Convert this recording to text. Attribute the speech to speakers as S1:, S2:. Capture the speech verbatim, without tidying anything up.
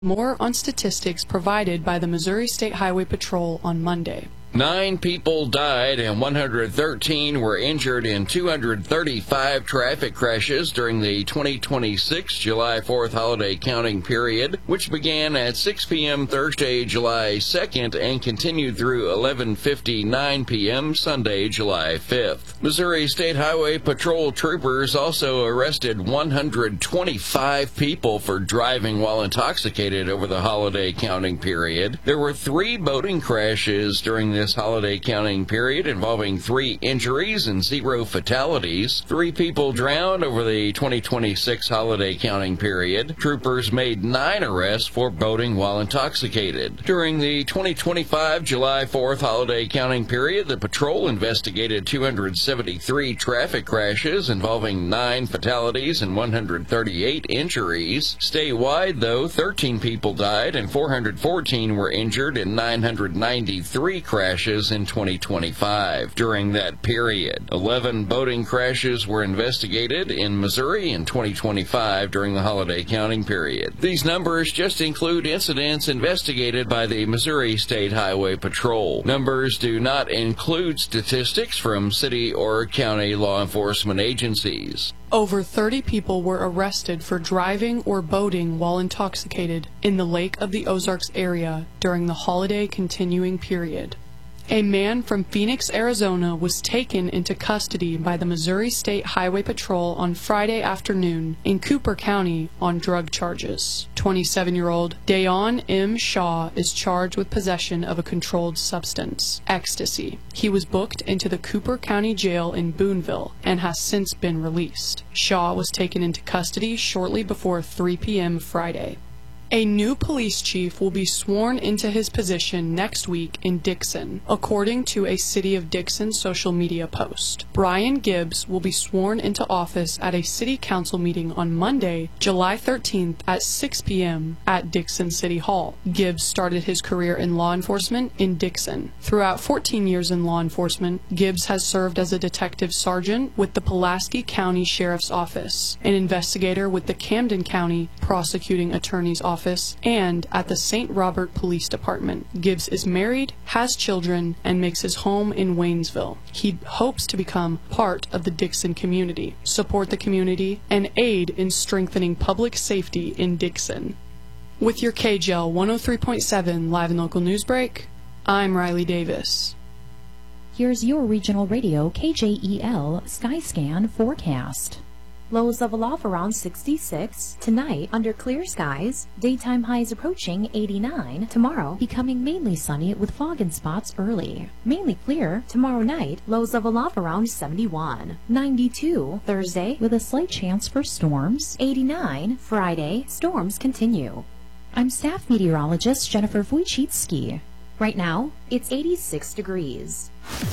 S1: More on statistics provided by the Missouri State Highway Patrol on Monday.
S2: Nine people died and one hundred thirteen were injured in two hundred thirty-five traffic crashes during the twenty twenty-six July fourth holiday counting period, which began at six p.m. Thursday, July second, and continued through eleven fifty-nine p.m. Sunday, July fifth. Missouri State Highway Patrol troopers also arrested one hundred twenty-five people for driving while intoxicated over the holiday counting period. There were three boating crashes during the this holiday counting period involving three injuries and zero fatalities. Three people drowned over the twenty twenty-six holiday counting period. Troopers made nine arrests for boating while intoxicated. During the twenty twenty-five July fourth holiday counting period, the patrol investigated two hundred seventy-three traffic crashes involving nine fatalities and one hundred thirty-eight injuries. Statewide, though, thirteen people died and four hundred fourteen were injured in nine hundred ninety-three crashes in twenty twenty-five. During that period, eleven boating crashes were investigated in Missouri in twenty twenty-five during the holiday counting period. These numbers just include incidents investigated by the Missouri State Highway Patrol. Numbers do not include statistics from city or county law enforcement agencies.
S1: Over thirty people were arrested for driving or boating while intoxicated in the Lake of the Ozarks area during the holiday continuing period. A man from Phoenix, Arizona was taken into custody by the Missouri State Highway Patrol on Friday afternoon in Cooper County on drug charges. twenty-seven-year-old Dayon M. Shaw is charged with possession of a controlled substance, ecstasy. He was booked into the Cooper County Jail in Boonville and has since been released. Shaw was taken into custody shortly before three p.m. Friday. A new police chief will be sworn into his position next week in Dixon, according to a City of Dixon social media post. Brian Gibbs will be sworn into office at a city council meeting on Monday, July thirteenth at six p.m. at Dixon City Hall. Gibbs started his career in law enforcement in Dixon. Throughout fourteen years in law enforcement, Gibbs has served as a detective sergeant with the Pulaski County Sheriff's Office, an investigator with the Camden County Prosecuting Attorney's Office, and at the Saint Robert Police Department. Gibbs is married, has children, and makes his home in Waynesville. He hopes to become part of the Dixon community, support the community, and aid in strengthening public safety in Dixon. With your K J L one oh three point seven Live and Local News Break, I'm Riley Davis.
S3: Here's your regional radio K J E L Skyscan forecast. Lows of aloft around sixty-six. Tonight, under clear skies. Daytime highs approaching eighty-nine. Tomorrow, becoming mainly sunny with fog in spots early. Mainly clear. Tomorrow night, lows of aloft around seventy-one. ninety-two. Thursday, with a slight chance for storms. eighty-nine. Friday, storms continue. I'm staff meteorologist Jennifer Wojcicki. Right now, it's eighty-six degrees.